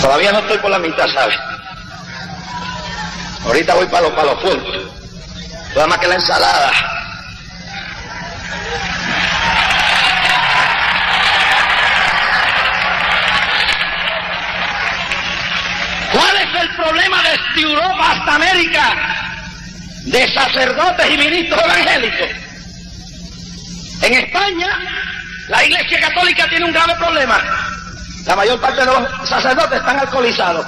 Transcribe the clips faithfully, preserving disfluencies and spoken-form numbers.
Todavía no estoy por la mitad, ¿sabes? Ahorita voy para los palos fuertes. Nada más que la ensalada. ¿Cuál es el problema desde Europa hasta América de sacerdotes y ministros evangélicos? En España, la Iglesia Católica tiene un grave problema. La mayor parte de los sacerdotes están alcoholizados.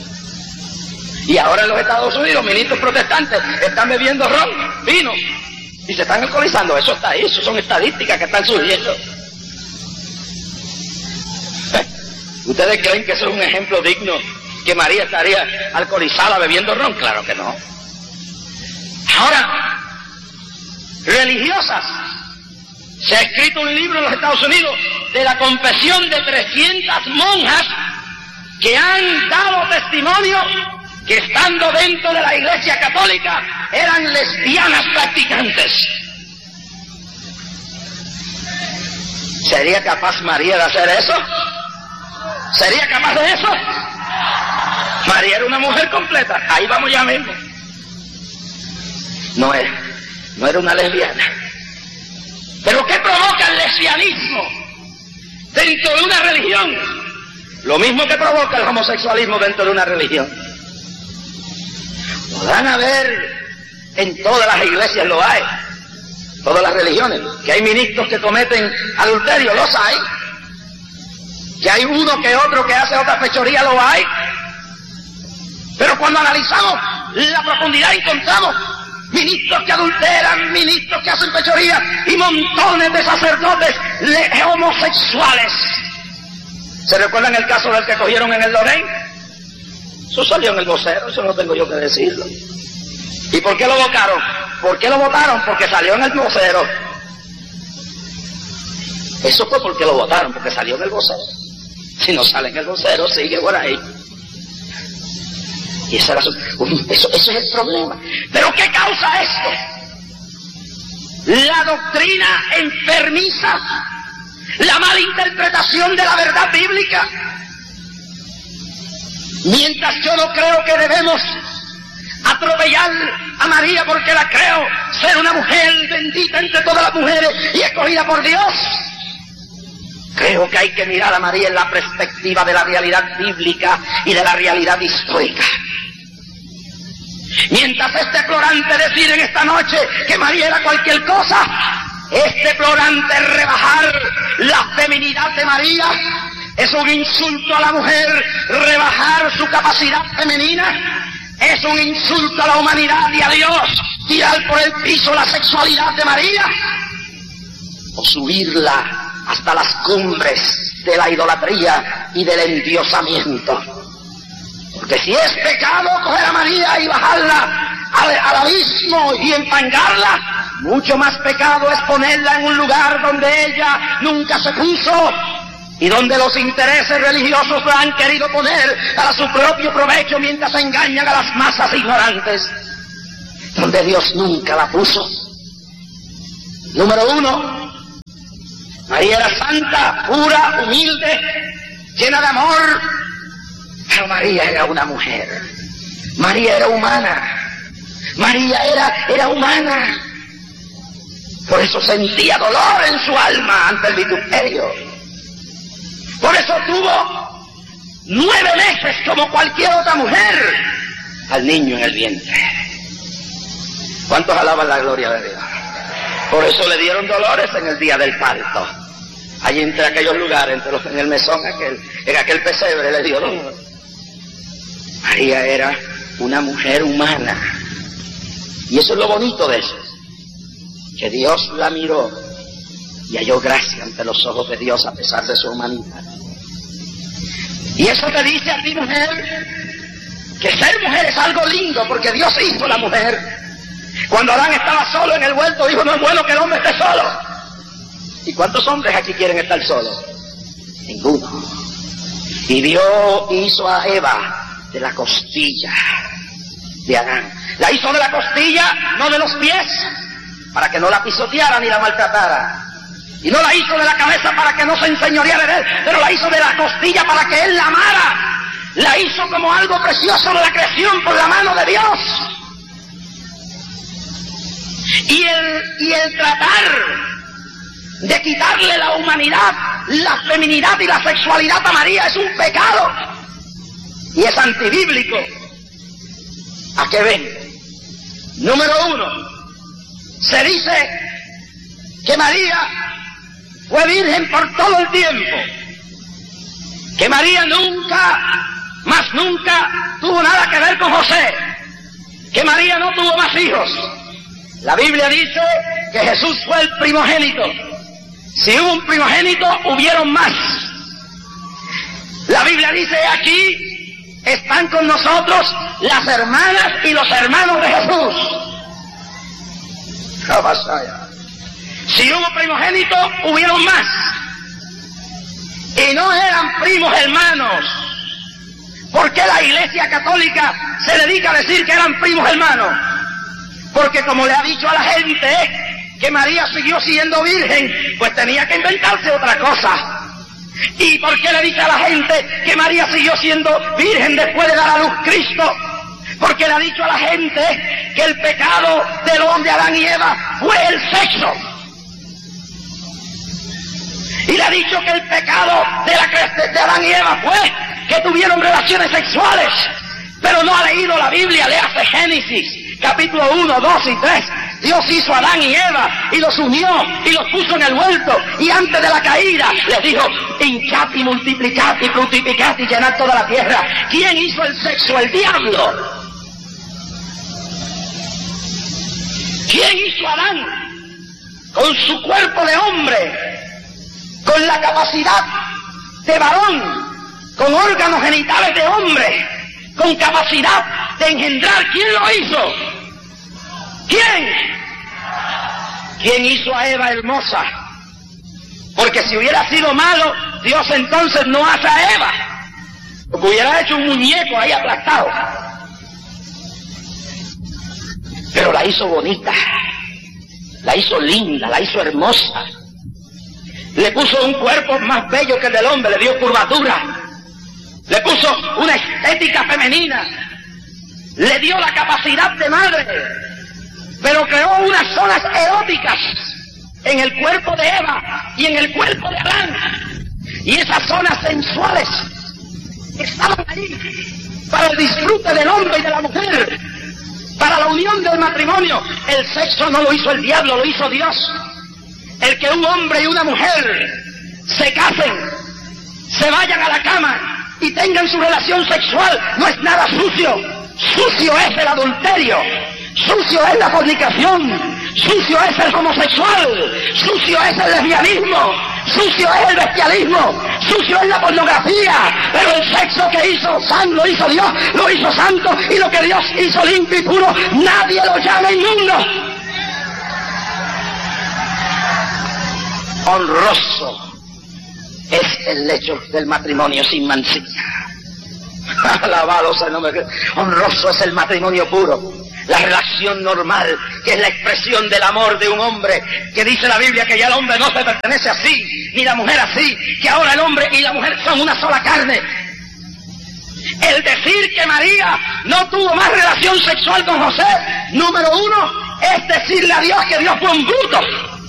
Y ahora en los Estados Unidos, ministros protestantes están bebiendo ron, vino, y se están alcoholizando. Eso está ahí, eso son estadísticas que están surgiendo. ¿Ustedes creen que eso es un ejemplo digno? ¿Que María estaría alcoholizada bebiendo ron? Claro que no. Ahora, religiosas. Se ha escrito un libro en los Estados Unidos de la confesión de trescientas monjas que han dado testimonio que estando dentro de la Iglesia Católica eran lesbianas practicantes. ¿Sería capaz María de hacer eso? ¿Sería capaz de eso? María era una mujer completa. Ahí vamos ya mismo. No era, no era una lesbiana. ¿Pero qué provoca el lesbianismo dentro de una religión? Lo mismo que provoca el homosexualismo dentro de una religión. Podrán haber, en todas las iglesias lo hay, todas las religiones, que hay ministros que cometen adulterio, los hay. Que hay uno que otro que hace otra fechoría, lo hay. Pero cuando analizamos la profundidad encontramos ministros que adulteran, ministros que hacen fechoría y montones de sacerdotes homosexuales. ¿Se recuerdan el caso del que cogieron en el Lorraine? Eso salió en el vocero, eso no tengo yo que decirlo. ¿Y por qué lo votaron? ¿Por qué lo votaron? Porque salió en el vocero. Eso fue porque lo votaron, porque salió en el vocero. Si no sale en el vocero, sigue por ahí. Y eso, era su, eso, eso es el problema. ¿Pero qué causa esto? La doctrina enfermiza, la mala interpretación de la verdad bíblica. Mientras yo no creo que debemos atropellar a María porque la creo ser una mujer bendita entre todas las mujeres y escogida por Dios, creo que hay que mirar a María en la perspectiva de la realidad bíblica y de la realidad histórica. Mientras este plorante decide en esta noche que María era cualquier cosa, este plorante rebajar la feminidad de María es un insulto a la mujer, rebajar su capacidad femenina es un insulto a la humanidad y a Dios, tirar por el piso la sexualidad de María o subirla hasta las cumbres de la idolatría y del endiosamiento. Porque si es pecado coger a María y bajarla al, al abismo y empangarla, mucho más pecado es ponerla en un lugar donde ella nunca se puso y donde los intereses religiosos la han querido poner para su propio provecho mientras engañan a las masas ignorantes, donde Dios nunca la puso. Número uno, María era santa, pura, humilde, llena de amor. Pero María era una mujer. María era humana. María era, era humana. Por eso sentía dolor en su alma ante el vituperio. Por eso tuvo nueve meses como cualquier otra mujer al niño en el vientre. ¿Cuántos alaban la gloria de Dios? Por eso le dieron dolores en el día del parto. Allí entre aquellos lugares, entre los, en el mesón aquel, en aquel pesebre le dio dolor. María era una mujer humana. Y eso es lo bonito de eso. Que Dios la miró y halló gracia ante los ojos de Dios a pesar de su humanidad. Y eso te dice a ti, mujer, que ser mujer es algo lindo porque Dios hizo la mujer. Cuando Adán estaba solo en el huerto dijo, no es bueno que el hombre esté solo. ¿Y cuántos hombres aquí quieren estar solos? Ninguno. Y Dios hizo a Eva de la costilla de Adán. La hizo de la costilla, no de los pies, para que no la pisoteara ni la maltratara. Y no la hizo de la cabeza para que no se enseñoreara de él, pero la hizo de la costilla para que él la amara. la hizo como algo precioso de la creación por la mano de Dios. Y el, y el tratar de quitarle la humanidad, la feminidad y la sexualidad a María es un pecado. Y es antibíblico. ¿A qué ven? Número uno, se dice que María fue virgen por todo el tiempo. Que María nunca, más nunca, tuvo nada que ver con José. Que María no tuvo más hijos. La Biblia dice que Jesús fue el primogénito. Si hubo un primogénito, hubieron más. La Biblia dice aquí, están con nosotros las hermanas y los hermanos de Jesús. Si hubo primogénito, hubieron más. Y no eran primos hermanos. ¿Por qué la Iglesia Católica se dedica a decir que eran primos hermanos? Porque como le ha dicho a la gente que María siguió siendo virgen, pues tenía que inventarse otra cosa. ¿Y por qué le dice a la gente que María siguió siendo virgen después de dar a luz Cristo? Porque le ha dicho a la gente que el pecado del hombre Adán y Eva fue el sexo. Y le ha dicho que el pecado de, la, de Adán y Eva fue que tuvieron relaciones sexuales. Pero no ha leído la Biblia, le hace Génesis, capítulo uno, dos y tres. Dios hizo a Adán y Eva y los unió y los puso en el huerto. Y antes de la caída les dijo, hinchad y multiplicad y fructificad y llenad toda la tierra. ¿Quién hizo el sexo? El diablo. ¿Quién hizo a Adán? Con su cuerpo de hombre, con la capacidad de varón, con órganos genitales de hombre, con capacidad de engendrar. ¿Quién lo hizo? ¿Quién? ¿Quién hizo a Eva hermosa? Porque si hubiera sido malo, Dios entonces no hace a Eva, porque hubiera hecho un muñeco ahí aplastado. Pero la hizo bonita, la hizo linda, la hizo hermosa. Le puso un cuerpo más bello que el del hombre, le dio curvatura, le puso una estética femenina, le dio la capacidad de madre, pero creó unas zonas eróticas en el cuerpo de Eva y en el cuerpo de Adán. Y esas zonas sensuales estaban ahí para el disfrute del hombre y de la mujer, para la unión del matrimonio. El sexo no lo hizo el diablo, lo hizo Dios. El que un hombre y una mujer se casen, se vayan a la cama y tengan su relación sexual no es nada sucio. Sucio es el adulterio, sucio es la fornicación, sucio es el homosexual, sucio es el lesbianismo, sucio es el bestialismo, sucio es la pornografía. Pero el sexo que hizo San lo hizo Dios, lo hizo santo, y lo que Dios hizo limpio y puro, nadie lo llama inmundo. Honroso es el lecho del matrimonio sin mancilla. Alabado sea el nombre de Dios. Honroso es el matrimonio puro, la relación normal, que es la expresión del amor de un hombre, que dice la Biblia que ya el hombre no se pertenece así, ni la mujer así, que ahora el hombre y la mujer son una sola carne. El decir que María no tuvo más relación sexual con José, número uno, es decirle a Dios que Dios fue un bruto.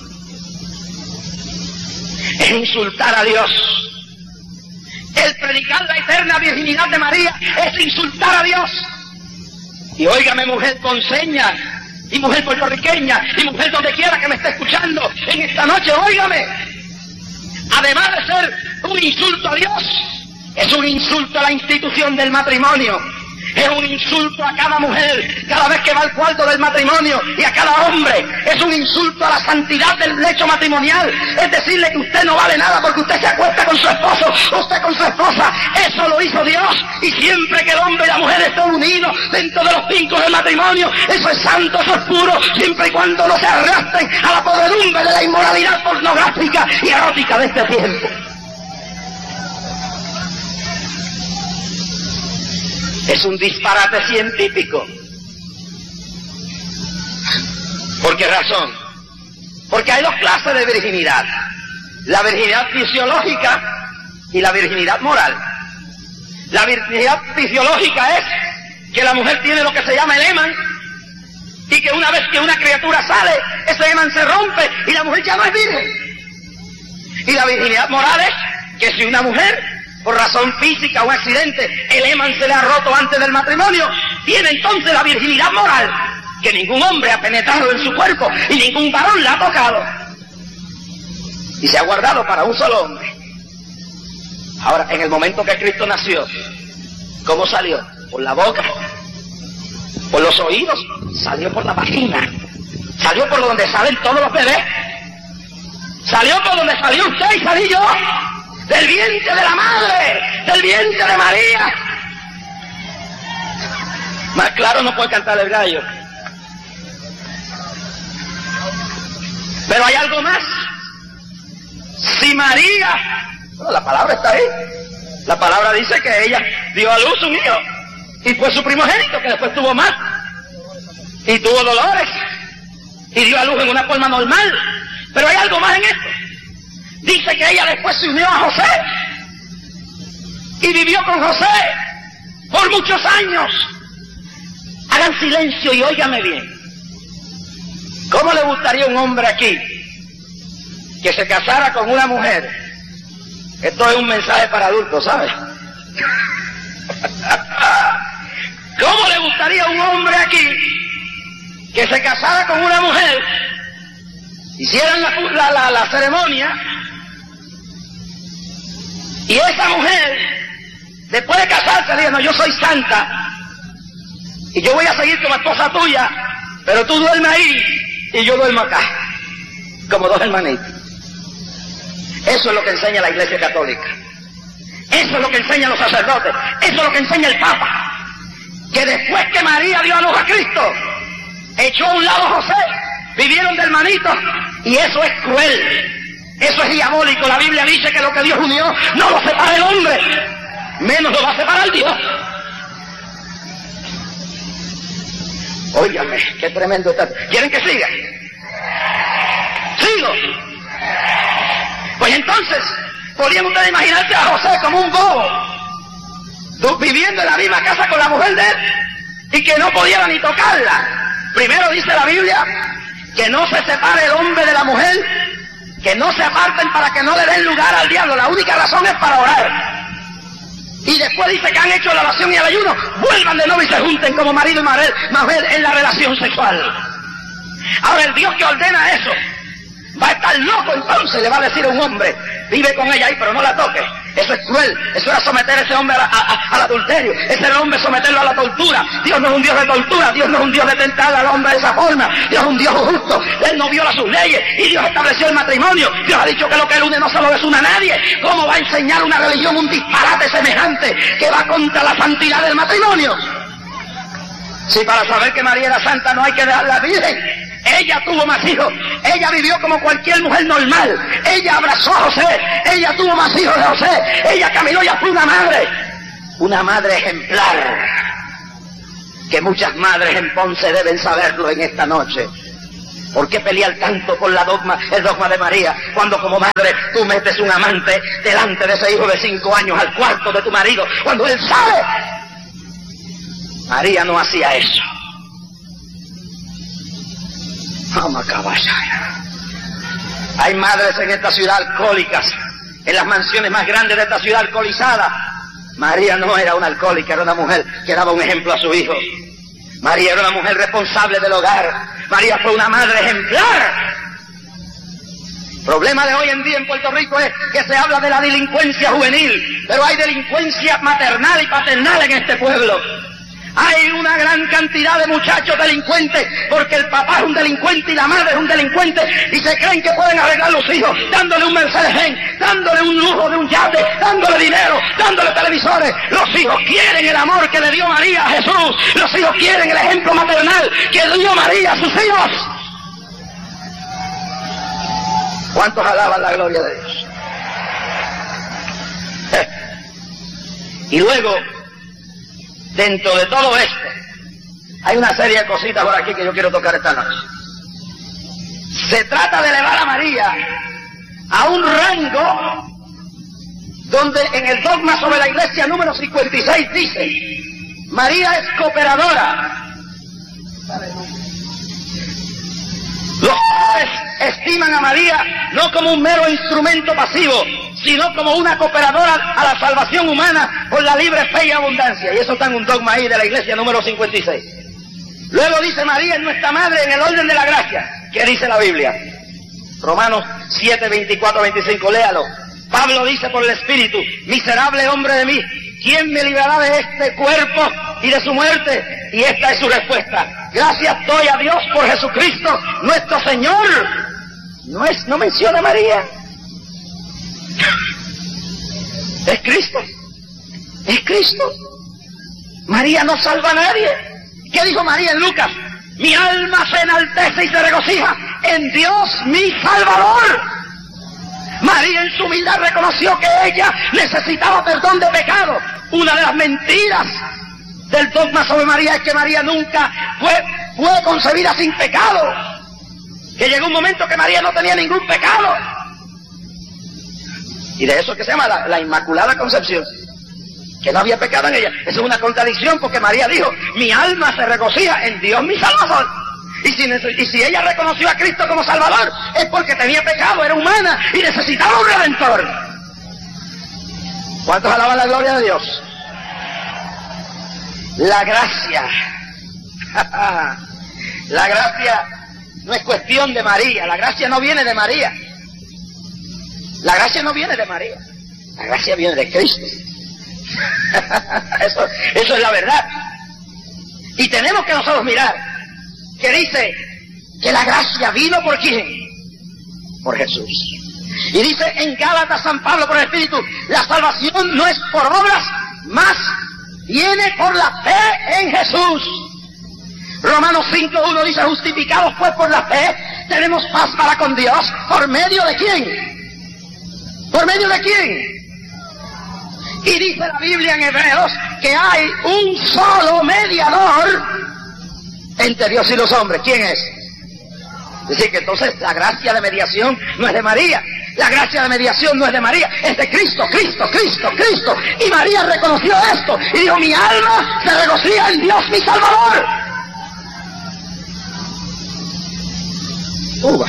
Es insultar a Dios. El predicar la eterna virginidad de María es insultar a Dios. Y óigame, mujer ponceña, y mujer puertorriqueña, y mujer donde quiera que me esté escuchando en esta noche, óigame, además de ser un insulto a Dios, es un insulto a la institución del matrimonio. Es un insulto a cada mujer cada vez que va al cuarto del matrimonio, y a cada hombre. Es un insulto a la santidad del lecho matrimonial. Es decirle que usted no vale nada porque usted se acuesta con su esposo, usted con su esposa. Eso lo hizo Dios, y siempre que el hombre y la mujer estén unidos dentro de los vincos del matrimonio, eso es santo, eso es puro, siempre y cuando no se arrastren a la podredumbre de la inmoralidad pornográfica y erótica de este tiempo. Es un disparate científico. ¿Por qué razón? Porque hay dos clases de virginidad: la virginidad fisiológica y la virginidad moral. La virginidad fisiológica es que la mujer tiene lo que se llama el éman, y que una vez que una criatura sale, ese éman se rompe y la mujer ya no es virgen. Y la virginidad moral es que si una mujer, por razón física o un accidente, el éman se le ha roto antes del matrimonio, tiene entonces la virginidad moral, que ningún hombre ha penetrado en su cuerpo y ningún varón la ha tocado. Y se ha guardado para un solo hombre. Ahora, en el momento que Cristo nació, ¿cómo salió? Por la boca, por los oídos, salió por la vagina, salió por donde salen todos los bebés, salió por donde salió usted y salí yo, del vientre de la madre, del vientre de María. Más claro no puede cantar el gallo. Pero hay algo más. Si María, bueno, la palabra está ahí, la palabra dice que ella dio a luz un hijo, y fue su primogénito, que después tuvo más, y tuvo dolores, y dio a luz en una forma normal. Pero hay algo más en esto. Dice que ella después se unió a José, y vivió con José por muchos años. Hagan silencio y óigame bien. ¿Cómo le gustaría a un hombre aquí que se casara con una mujer? Esto es un mensaje para adultos, ¿sabes? ¿Cómo le gustaría a un hombre aquí que se casara con una mujer, hicieran la, la, la, la ceremonia, y esa mujer, después de casarse, diga, no, yo soy santa, y yo voy a seguir como esposa tuya, pero tú duermes ahí, y yo duermo acá, como dos hermanitos? Eso es lo que enseña la Iglesia Católica. Eso es lo que enseñan los sacerdotes. Eso es lo que enseña el Papa. Que después que María dio a luz a Cristo, echó a un lado a José, vivieron de hermanitos, y eso es cruel. Eso es diabólico. La Biblia dice que lo que Dios unió no lo separa el hombre, menos lo va a separar Dios. Óigame, qué tremendo está. ¿Quieren que siga? Sigo. Pues entonces, podrían ustedes imaginarse a José como un bobo, viviendo en la misma casa con la mujer de él, y que no pudiera ni tocarla. Primero dice la Biblia que no se separe el hombre de la mujer, que no se aparten para que no le den lugar al diablo. La única razón es para orar. Y después dice que han hecho la oración y el ayuno, vuelvan de nuevo y se junten como marido y mujer en la relación sexual. Ahora el Dios que ordena eso va a estar loco, entonces le va a decir a un hombre, vive con ella ahí, pero no la toques. Eso es cruel. Eso era someter a ese hombre a la, a, a, al adulterio. Ese era el hombre someterlo a la tortura. Dios no es un Dios de tortura. Dios no es un Dios de tentar al hombre de esa forma. Dios es un Dios justo. Él no viola sus leyes y Dios estableció el matrimonio. Dios ha dicho que lo que él une no se lo desuna a nadie. ¿Cómo va a enseñar una religión un disparate semejante que va contra la santidad del matrimonio? Si para saber que María era santa no hay que dejarla virgen. Ella tuvo más hijos, ella vivió como cualquier mujer normal, ella abrazó a José, ella tuvo más hijos de José, ella caminó, ella fue una madre, una madre ejemplar, que muchas madres en Ponce deben saberlo en esta noche. ¿Por qué pelear tanto por la dogma, el dogma de María, cuando como madre tú metes un amante delante de ese hijo de cinco años al cuarto de tu marido, cuando él sabe? María no hacía eso. Hay madres en esta ciudad alcohólicas, en las mansiones más grandes de esta ciudad alcoholizada. María no era una alcohólica, era una mujer que daba un ejemplo a su hijo. María era una mujer responsable del hogar. María fue una madre ejemplar. El problema de hoy en día en Puerto Rico es que se habla de la delincuencia juvenil, pero hay delincuencia maternal y paternal en este pueblo. Hay una gran cantidad de muchachos delincuentes porque el papá es un delincuente y la madre es un delincuente y se creen que pueden arreglar los hijos dándole un Mercedes-Benz, dándole un lujo de un yate, dándole dinero, dándole televisores. Los hijos quieren el amor que le dio María a Jesús. Los hijos quieren el ejemplo maternal que dio María a sus hijos. ¿Cuántos alaban la gloria de Dios? Y luego, dentro de todo esto, hay una serie de cositas por aquí que yo quiero tocar esta noche. Se trata de elevar a María a un rango donde en el dogma sobre la iglesia número cincuenta y seis dice, María es cooperadora. Los padres estiman a María no como un mero instrumento pasivo, sino como una cooperadora a la salvación humana por la libre fe y abundancia. Y eso está en un dogma ahí de la iglesia número cincuenta y seis. Luego dice, María es nuestra madre en el orden de la gracia. ¿Qué dice la Biblia? Romanos siete, veinticuatro, veinticinco, léalo. Pablo dice por el Espíritu, miserable hombre de mí, ¿quién me librará de este cuerpo y de su muerte? Y esta es su respuesta. Gracias doy a Dios por Jesucristo, nuestro Señor. No es, no menciona a María. Es Cristo. Es Cristo. María no salva a nadie. ¿Qué dijo María en Lucas? Mi alma se enaltece y se regocija en Dios mi Salvador. María en su humildad reconoció que ella necesitaba perdón de pecado. Una de las mentiras del dogma sobre María es que María nunca fue, fue concebida sin pecado. Que llegó un momento que María no tenía ningún pecado. Y de eso es que se llama la, la Inmaculada Concepción. Que no había pecado en ella. Eso es una contradicción porque María dijo, mi alma se regocija en Dios mi Salvador. Y si, y si ella reconoció a Cristo como Salvador, es porque tenía pecado, era humana y necesitaba un Redentor. ¿Cuántos alaban la gloria de Dios? La gracia. La gracia no es cuestión de María, la gracia no viene de María. La gracia no viene de María, la gracia viene de Cristo. Eso, eso es la verdad. Y tenemos que nosotros mirar que dice que la gracia vino por ¿quién? Por Jesús. Y dice en Gálatas San Pablo por el Espíritu, la salvación no es por obras, más viene por la fe en Jesús. Romanos cinco uno dice, justificados pues por la fe, tenemos paz para con Dios, ¿por medio de quién? ¿Por medio de quién? Y dice la Biblia en Hebreos que hay un solo mediador entre Dios y los hombres. ¿Quién es? Es decir, que entonces la gracia de mediación no es de María. La gracia de mediación no es de María, es de Cristo, Cristo, Cristo, Cristo. Y María reconoció esto y dijo, mi alma se regocija en Dios mi Salvador. Uh,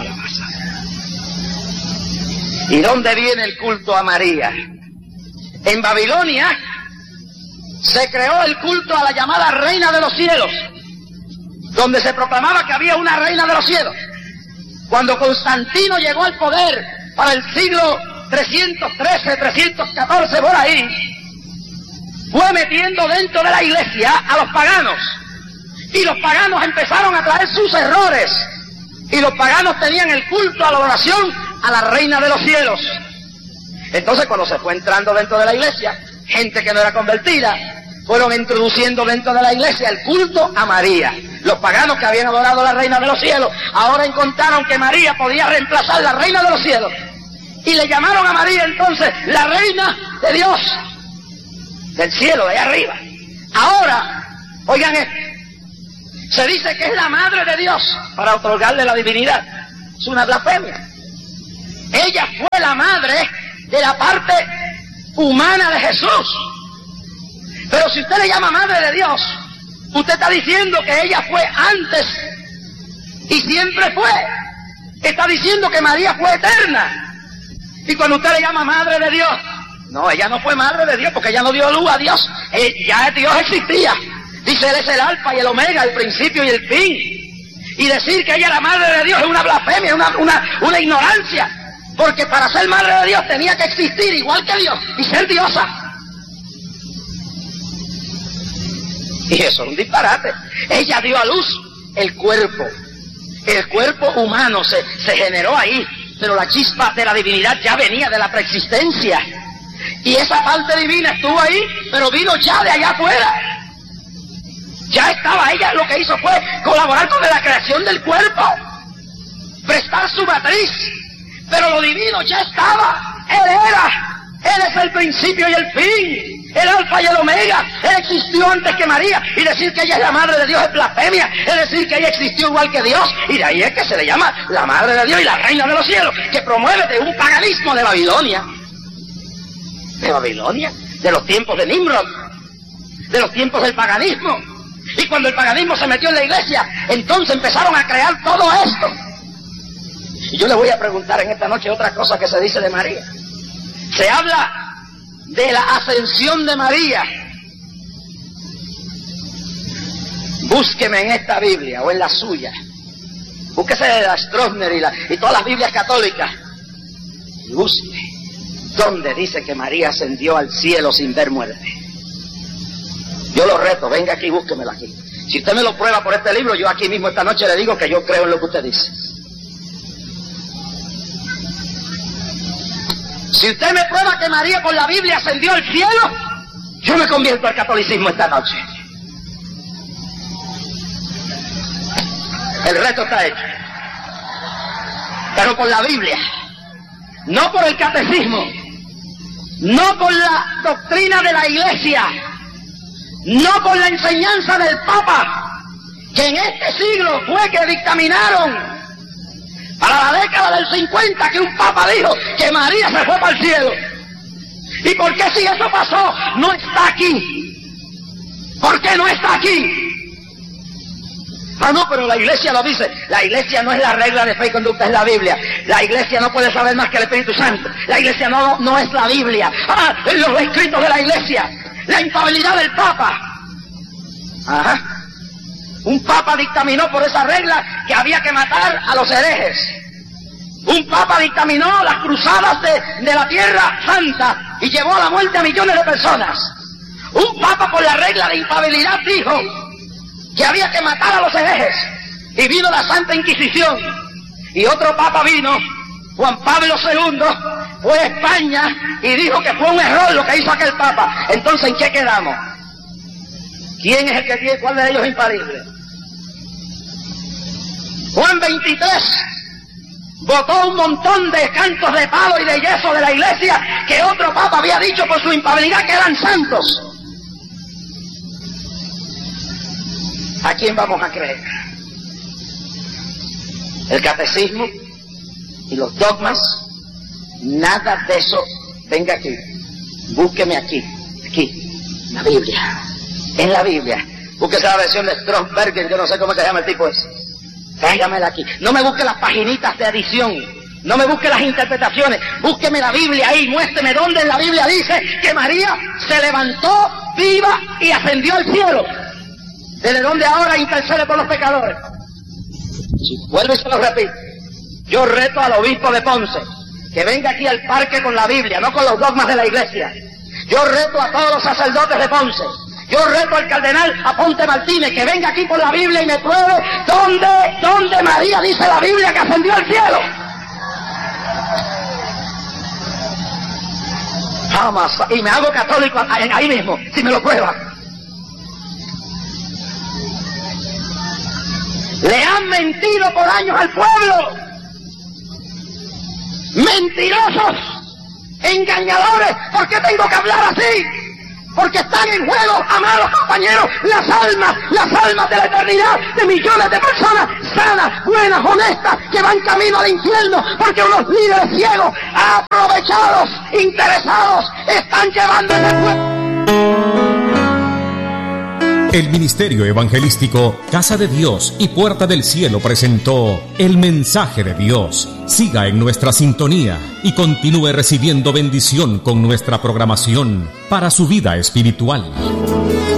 ¿Y dónde viene el culto a María? En Babilonia se creó el culto a la llamada Reina de los Cielos, donde se proclamaba que había una Reina de los Cielos. Cuando Constantino llegó al poder para el siglo trescientos trece, trescientos catorce, por ahí, fue metiendo dentro de la iglesia a los paganos. Y los paganos empezaron a traer sus errores. Y los paganos tenían el culto a la adoración a la Reina de los Cielos. Entonces, cuando se fue entrando dentro de la iglesia, gente que no era convertida, fueron introduciendo dentro de la iglesia el culto a María. Los paganos que habían adorado a la Reina de los Cielos, ahora encontraron que María podía reemplazar la Reina de los Cielos. Y le llamaron a María entonces la Reina de Dios, del cielo, de allá arriba. Ahora, oigan esto, se dice que es la Madre de Dios para otorgarle la divinidad. Es una blasfemia. Ella fue la madre de la parte humana de Jesús. Pero si usted le llama Madre de Dios, usted está diciendo que ella fue antes y siempre fue. Está diciendo que María fue eterna. Y cuando usted le llama Madre de Dios, no, ella no fue Madre de Dios porque ella no dio luz a Dios. Ya Dios existía. Dice, Él es el alfa y el omega, el principio y el fin. Y decir que ella era Madre de Dios es una blasfemia, una, una, una ignorancia. Porque para ser Madre de Dios tenía que existir igual que Dios y ser diosa. Y eso es un disparate. Ella dio a luz el cuerpo. El cuerpo humano se, se generó ahí. Pero la chispa de la divinidad ya venía de la preexistencia. Y esa parte divina estuvo ahí, pero vino ya de allá afuera. Ya estaba ella, lo que hizo fue colaborar con la creación del cuerpo. Prestar su matriz. Pero lo divino ya estaba. Él era. Él es el principio y el fin. El alfa y el omega. Él existió antes que María. Y decir que ella es la Madre de Dios es blasfemia. Es decir que ella existió igual que Dios. Y de ahí es que se le llama la Madre de Dios y la Reina de los Cielos, que promueve de un paganismo de Babilonia. de Babilonia, de los tiempos de Nimrod, de los tiempos del paganismo. Y cuando el paganismo se metió en la iglesia, entonces empezaron a crear todo esto. Y yo le voy a preguntar en esta noche otra cosa que se dice de María. Se habla de la ascensión de María. Búsqueme en esta Biblia o en la suya. Búsquese de la Stroessner y, la, y todas las Biblias católicas. Y busque dónde dice que María ascendió al cielo sin ver muerte. Yo lo reto, venga aquí y búsquemelo aquí. Si usted me lo prueba por este libro, yo aquí mismo esta noche le digo que yo creo en lo que usted dice. Si usted me prueba que María con la Biblia ascendió al cielo, yo me convierto al catolicismo esta noche. El reto está hecho. Pero por la Biblia, no por el catecismo, no por la doctrina de la iglesia, no por la enseñanza del Papa, que en este siglo fue que dictaminaron para la década del cincuenta que un Papa dijo que María se fue para el cielo. ¿Y por qué si eso pasó no está aquí? ¿Por qué no está aquí? Ah, no, pero la iglesia lo dice. La iglesia no es la regla de fe y conducta, es la Biblia. La iglesia no puede saber más que el Espíritu Santo. La iglesia no, no es la Biblia. Ah, en los escritos de la iglesia. La infalibilidad del Papa. Ajá. Un Papa dictaminó por esa regla que había que matar a los herejes. Un Papa dictaminó las cruzadas de, de la Tierra Santa y llevó a la muerte a millones de personas. Un Papa por la regla de infalibilidad dijo que había que matar a los herejes, y vino la Santa Inquisición. Y otro Papa vino, Juan Pablo segundo, fue a España y dijo que fue un error lo que hizo aquel Papa. Entonces, ¿en qué quedamos? ¿Quién es el que tiene, cuál de ellos es infalible? Juan veintitrés botó un montón de cantos de palo y de yeso de la iglesia que otro Papa había dicho por su infalibilidad que eran santos. ¿A quién vamos a creer? El catecismo y los dogmas, nada de eso. Venga aquí, búsqueme aquí, aquí, la Biblia, en la Biblia. Búsquese la versión de Stromberg, yo no sé cómo se llama el tipo ese. Tráigamela aquí. No me busque las paginitas de edición, no me busque las interpretaciones, búsqueme la Biblia ahí, muéstreme dónde en la Biblia dice que María se levantó viva y ascendió al cielo. ¿Desde dónde ahora intercede por los pecadores? Si vuelvo y se lo repito, yo reto al obispo de Ponce que venga aquí al parque con la Biblia, no con los dogmas de la iglesia. Yo reto a todos los sacerdotes de Ponce, yo reto al cardenal Aponte Martínez que venga aquí por la Biblia y me pruebe dónde, dónde María dice la Biblia que ascendió al cielo. Jamás. Y me hago católico ahí mismo, si me lo prueban. Le han mentido por años al pueblo. Mentirosos, engañadores. ¿Por qué tengo que hablar así? Porque están en juego, amados compañeros, las almas, las almas de la eternidad de millones de personas sanas, buenas, honestas, que van camino al infierno, porque unos líderes ciegos, aprovechados, interesados, están llevando ese pueblo. El Ministerio Evangelístico Casa de Dios y Puerta del Cielo presentó El Mensaje de Dios. Siga en nuestra sintonía y continúe recibiendo bendición con nuestra programación para su vida espiritual.